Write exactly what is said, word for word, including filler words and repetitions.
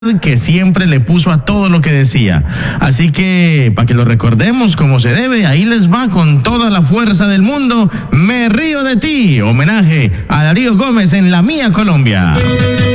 que siempre le puso a todo lo que decía. Así que, para que lo recordemos como se debe, ahí les va con toda la fuerza del mundo, Me río de ti, homenaje a Darío Gómez en La Mía Colombia.